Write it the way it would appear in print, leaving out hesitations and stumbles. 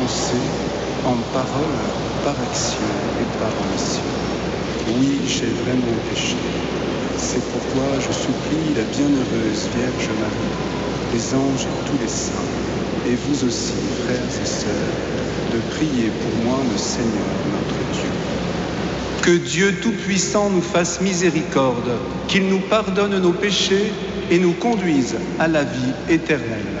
pensée, en parole, par action et par omission. Oui, j'ai vraiment péché. C'est pourquoi je supplie la bienheureuse Vierge Marie, les anges et tous les saints, et vous aussi, frères et sœurs, de prier pour moi le Seigneur notre Dieu. Que Dieu Tout-Puissant nous fasse miséricorde, qu'il nous pardonne nos péchés et nous conduise à la vie éternelle.